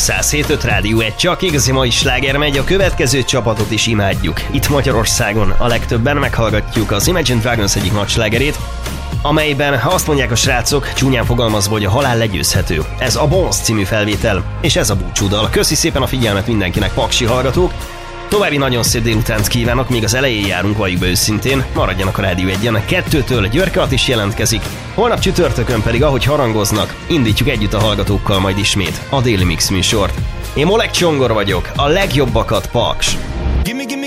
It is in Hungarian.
107.5 Rádió 1, csak igazi mai sláger megy, a következő csapatot is imádjuk. Itt Magyarországon a legtöbben meghallgatjuk az Imagine Dragons egyik nagy slágerét, amelyben azt mondják a srácok, csúnyán fogalmazva, hogy a halál legyőzhető. Ez a Bones című felvétel, és ez a búcsúdal. Köszi szépen a figyelmet mindenkinek, paksi hallgatók! További nagyon szép délutánt kívánok, még az elején járunk, valljuk be őszintén, maradjanak a Rádió 1-en. 2-től Györke is jelentkezik, holnap csütörtökön pedig, ahogy harangoznak, indítjuk együtt a hallgatókkal majd ismét a Daily Mix műsort. Én Molek Csongor vagyok, a legjobbakat, Paks!